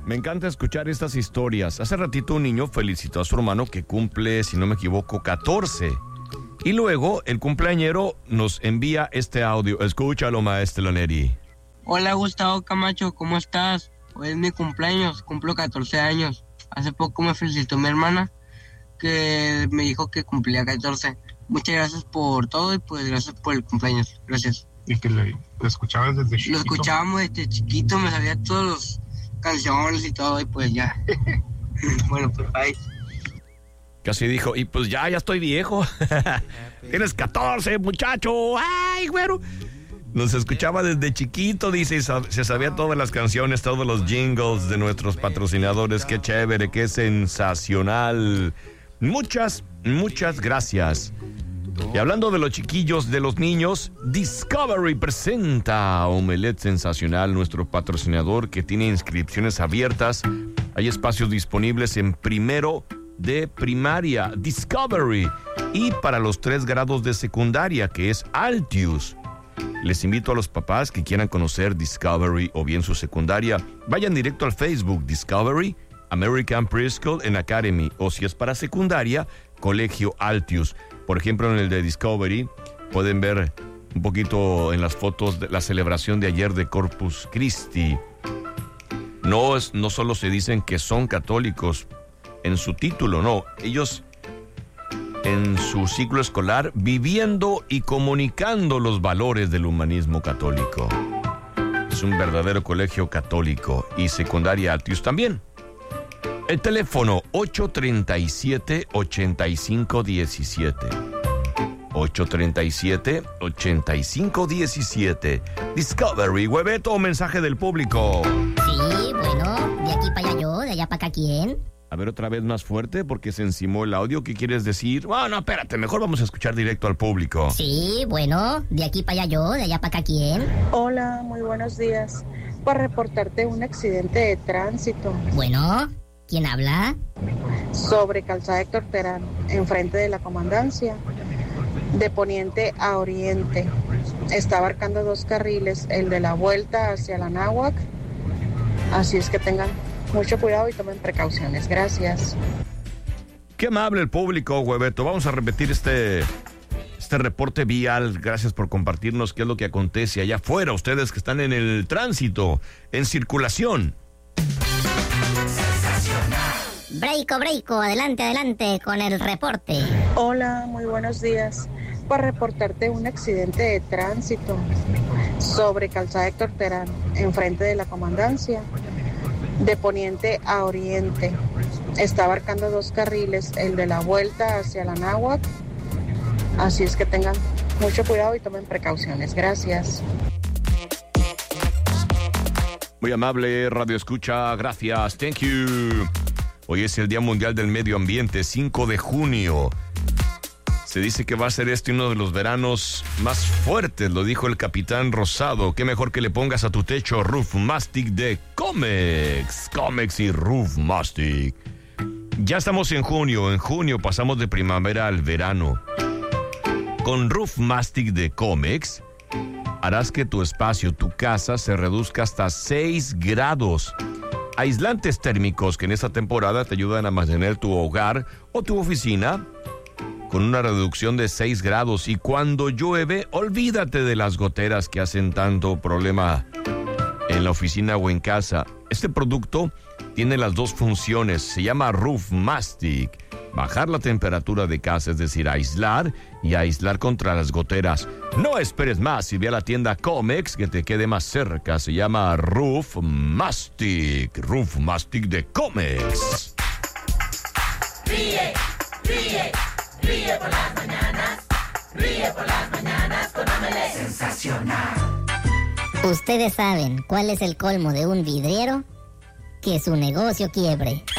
Me encanta escuchar estas historias. Hace ratito un niño felicitó a su hermano que cumple, si no me equivoco, 14. Y luego el cumpleañero nos envía este audio. Escúchalo, maestro Neri. Hola, Gustavo Camacho, ¿cómo estás? Hoy es mi cumpleaños, cumplo 14 años. Hace poco me felicitó mi hermana, que me dijo que cumplía 14. Muchas gracias por todo y pues gracias por el cumpleaños. Gracias. ¿Y que lo escuchabas desde chiquito? Lo escuchábamos desde chiquito, me sabía todas las canciones y todo y pues ya. Bueno, pues bye. Casi dijo, y pues ya estoy viejo. Tienes 14, muchacho. Ay, güero. Nos escuchaba desde chiquito, dice, y se sabía todas las canciones, todos los jingles de nuestros patrocinadores. Qué chévere, qué sensacional. Muchas gracias. Y hablando de los chiquillos, de los niños, Discovery presenta Omelette Sensacional, nuestro patrocinador que tiene inscripciones abiertas. Hay espacios disponibles en primero de primaria, Discovery, y para los 3 grados de secundaria, que es Altius. Les invito a los papás que quieran conocer Discovery o bien su secundaria, vayan directo al Facebook Discovery, American Preschool and Academy, o si es para secundaria, Colegio Altius. Por ejemplo, en el de Discovery pueden ver un poquito en las fotos de la celebración de ayer de Corpus Christi. No solo se dicen que son católicos en su título, no, ellos en su ciclo escolar viviendo y comunicando los valores del humanismo católico. Es un verdadero colegio católico y secundaria Altius también. El teléfono 837-8517. 837-8517. Discovery, Hueveto, mensaje del público. Sí, bueno, de aquí para allá yo, de allá para acá quién. A ver, otra vez más fuerte porque se encimó el audio. ¿Qué quieres decir? No, espérate, mejor vamos a escuchar directo al público. Sí, bueno, de aquí para allá yo, de allá para acá quién. Hola, muy buenos días. Para reportarte un accidente de tránsito. Bueno, ¿quién habla? Sobre Calzada Héctor Terán, enfrente de la comandancia, de poniente a oriente. Está abarcando 2 carriles, el de la vuelta hacia la Náhuac. Así es que tengan mucho cuidado y tomen precauciones. Gracias. Qué amable el público, Hueveto. Vamos a repetir este reporte vial. Gracias por compartirnos qué es lo que acontece allá afuera. Ustedes que están en el tránsito, en circulación. Breiko, adelante con el reporte. Hola, muy buenos días. Para reportarte un accidente de tránsito sobre Calzada Héctor Terán, enfrente de la comandancia, de poniente a oriente. Está abarcando 2 carriles, el de la vuelta hacia la Náhuac. Así es que tengan mucho cuidado y tomen precauciones. Gracias. Muy amable, Radio Escucha, gracias, thank you. Hoy es el Día Mundial del Medio Ambiente, 5 de junio. Se dice que va a ser uno de los veranos más fuertes, lo dijo el Capitán Rosado. Qué mejor que le pongas a tu techo Roof Mastic de Comex. Comex y Roof Mastic. Ya estamos en junio pasamos de primavera al verano. Con Roof Mastic de Comex harás que tu espacio, tu casa, se reduzca hasta 6 grados. Aislantes térmicos que en esta temporada te ayudan a mantener tu hogar o tu oficina con una reducción de 6 grados. Y cuando llueve, olvídate de las goteras que hacen tanto problema en la oficina o en casa. Este producto tiene las 2 funciones. Se llama Roof Mastic. Bajar la temperatura de casa, es decir, aislar contra las goteras. No esperes más y ve a la tienda Comex que te quede más cerca. Se llama Roof Mastic. Roof Mastic de Comex. Ríe por las mañanas. Ríe por las mañanas con Omelette Sensacional. ¿Ustedes saben cuál es el colmo de un vidriero? Que su negocio quiebre.